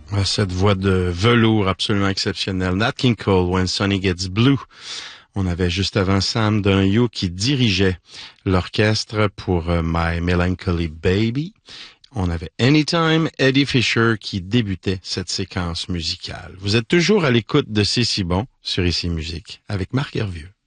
Cette voix de velours absolument exceptionnelle. Nat King Cole, When Sonny Gets Blue. On avait juste avant Sam Donahue qui dirigeait l'orchestre pour My Melancholy Baby. On avait Anytime, Eddie Fisher qui débutait cette séquence musicale. Vous êtes toujours à l'écoute de C'est si bon sur Ici Musique avec Marc Hervieux.